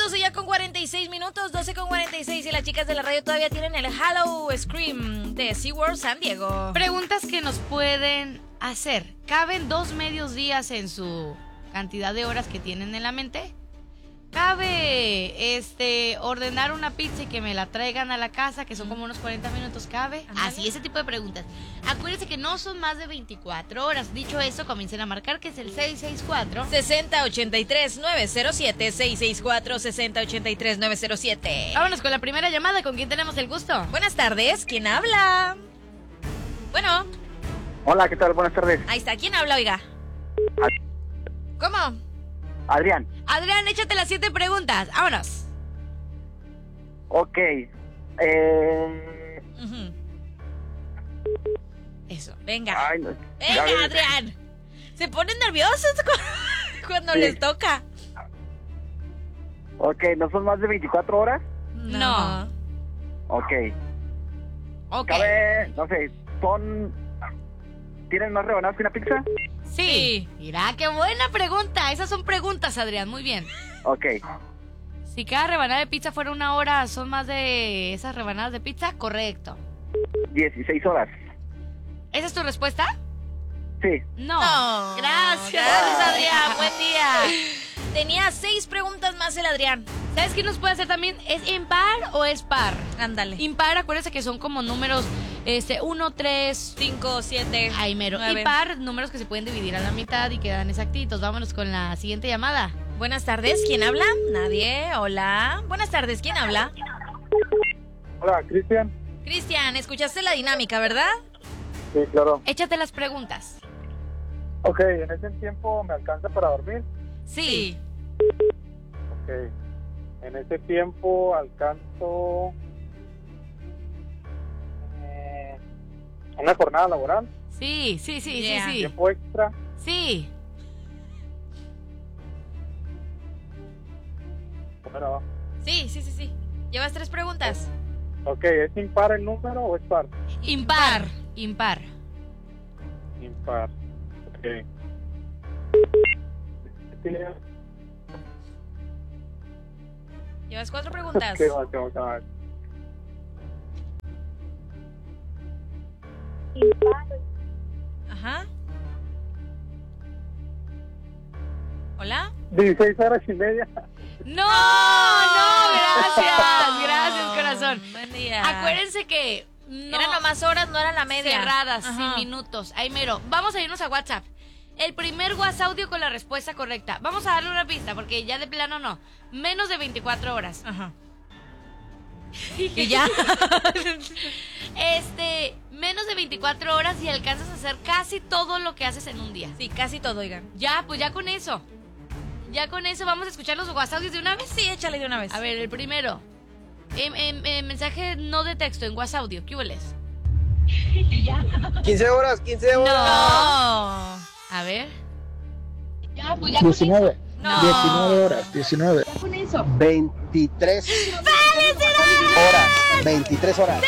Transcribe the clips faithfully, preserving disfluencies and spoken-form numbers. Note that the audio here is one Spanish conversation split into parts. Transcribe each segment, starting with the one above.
doce ya con cuarenta y seis minutos, doce con cuarenta y seis, y las chicas de la radio todavía tienen el Halo Scream de SeaWorld San Diego. Preguntas que nos pueden hacer. ¿Caben dos medios días en su cantidad de horas que tienen en la mente? ¿Cabe este ordenar una pizza y que me la traigan a la casa, que son como unos cuarenta minutos? ¿Cabe? Ándale. Así, ese tipo de preguntas. Acuérdense que no son más de veinticuatro horas. Dicho eso, comiencen a marcar, que es el seis seis cuatro seis cero ocho tres nueve cero siete, seis seis cuatro seis cero ocho tres nueve cero siete. Vámonos con la primera llamada. ¿Con quién tenemos el gusto? Buenas tardes, ¿quién habla? Bueno, Hola, ¿qué tal? Buenas tardes. ahí está, ¿quién habla, oiga? ¿Cómo? Adrián. Adrián, échate las siete preguntas. Vámonos. Ok. Eh... Ujú. Eso, venga. Ay, no. Venga, Ya ves. Adrián. Se ponen nerviosos cu- cuando Sí. les toca. Ok, ¿no son más de veinticuatro horas? No. Ok. Ok. Cabe, no sé, son... ¿Tienen más rebanadas que una pizza? Sí. Mira, qué buena pregunta. Esas son preguntas, Adrián. Muy bien. Ok. Si cada rebanada de pizza fuera una hora, ¿son más de esas rebanadas de pizza? Correcto. dieciséis horas. ¿Esa es tu respuesta? Sí. No. No. Gracias. Gracias, Adrián. Buen día. Tenía seis preguntas más el Adrián. ¿Sabes qué nos puede hacer también? ¿Es impar o es par? Ándale. Impar, acuérdense que son como números este, uno, tres, Cinco, siete. ay, mero. nueve. Y par, números que se pueden dividir a la mitad y quedan exactitos. Vámonos con la siguiente llamada. Buenas tardes, ¿quién habla? Nadie, hola. Buenas tardes, ¿quién habla? Hola, Cristian. Cristian, escuchaste la dinámica, ¿verdad? Sí, claro. Échate las preguntas. Ok, ¿en ese tiempo me alcanza para dormir? Sí. Ok. En ese tiempo alcanzo... eh, una jornada laboral, Sí, sí, sí, Yeah. sí, sí. tiempo extra. Sí. Bueno, Sí, sí, sí, sí. Llevas tres preguntas. ok, ¿es impar el número o es par? Impar. Impar. Impar. Ok. Llevas cuatro preguntas. ¿Qué va, qué va, qué va? Ajá. Hola. dieciséis horas y media. No, no, gracias. Gracias, corazón. Buen día. Acuérdense que no Eran nomás horas, no era la media. cerradas, Ajá. sin minutos. Ahí mero. Vamos a irnos a WhatsApp. El primer WhatsApp audio con la respuesta correcta. Vamos a darle una pista porque ya de plano no. Menos de veinticuatro horas. Ajá. Y ya. Este, menos de veinticuatro horas y alcanzas a hacer casi todo lo que haces en un día. Sí, casi todo, oigan. Ya, pues ya con eso. Ya con eso vamos a escuchar los WhatsApp de una vez. Sí, échale de una vez. A ver, el primero. Em, em, em, mensaje no de texto, en WhatsApp audio. ¿Qué hueles? quince horas, quince horas. No. A ver. diecinueve. No. diecinueve horas, diecinueve. veintitrés horas. veintitrés horas.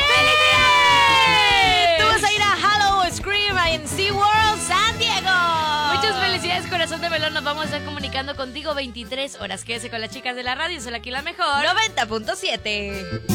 Tú vas a ir a Halo Scream en SeaWorld San Diego. Muchas felicidades, corazón de melón. Nos vamos a estar comunicando contigo veintitrés horas. Quédese con las chicas de la radio. Soy aquí la mejor. noventa punto siete.